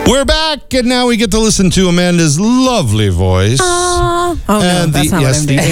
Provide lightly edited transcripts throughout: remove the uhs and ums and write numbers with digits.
We're back, and now we get to listen to Amanda's lovely voice. Oh, no, And that's not what I'm doing.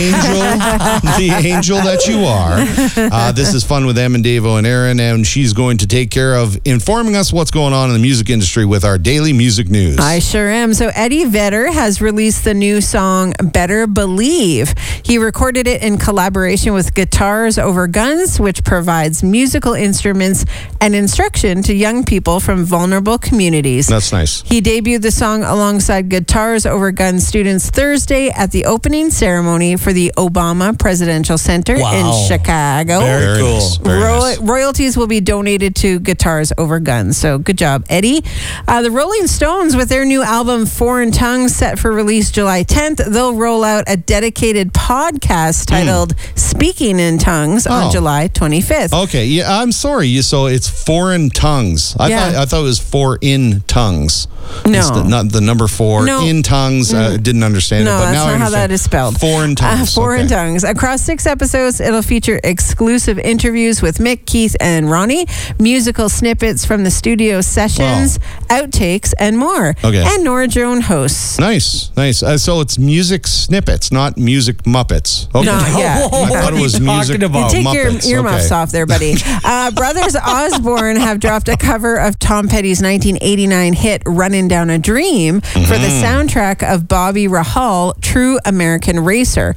the angel that you are. This is Fun with Em and Davo and Aaron, and she's going to take care of informing us what's going on in the music industry with our daily music news. I sure am. So Eddie Vedder has released the new song Better Believe. He recorded it in collaboration with Guitars Over Guns, which provides musical instruments and instruction to young people from vulnerable communities. That's nice. He debuted the song alongside Guitars Over Guns students Thursday at the opening ceremony for the Obama Presidential Center in Chicago. Very cool. Nice. Very nice. Royalties will be donated to Guitars Over Guns. So good job, Eddie. The Rolling Stones, with their new album Foreign Tongues set for release July 10th, they'll roll out a dedicated podcast titled Speaking in Tongues on July 25th. Okay, yeah, I'm sorry. So it's Foreign Tongues. I thought it was four in tongues. No. It's not the number four. No. In tongues. Didn't understand it, No, but that's now I not how understand. that is spelled. Foreign tongues. Foreign Okay. Tongues. Across 6 episodes, it'll feature exclusive interviews with Mick, Keith, and Ronnie, musical snippets from the studio sessions, outtakes, and more. Okay. And Nora Joan hosts. Nice. So it's music snippets, not music Muppets. Okay. No, yeah. I thought it was music Take your Muppets. earmuffs Okay. off there, buddy. Brothers Osborne have dropped a cover of Tom Petty's 1989 hit Runnin' Down a Dream for the soundtrack of Bobby Rahal, True American Racer.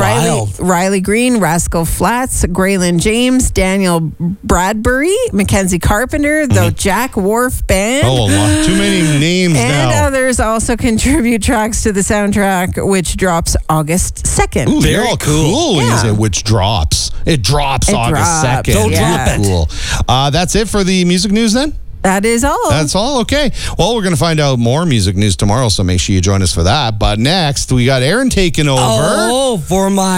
Riley Green, Rascal Flatts, Graylin James, Daniel Bradbury, Mackenzie Carpenter, the Jack Wharf Band. Oh, a lot. Too many names And now. others also contribute tracks to the soundtrack, which drops August 2nd. Ooh, Very they're all cool. when you Yeah. say which drops. It drops August 2nd. Don't drop it. Cool. That's it for the music news then? That is all. That's all? Okay. Well, we're going to find out more music news tomorrow, so make sure you join us for that. But next, we got Aaron taking over. Oh, for my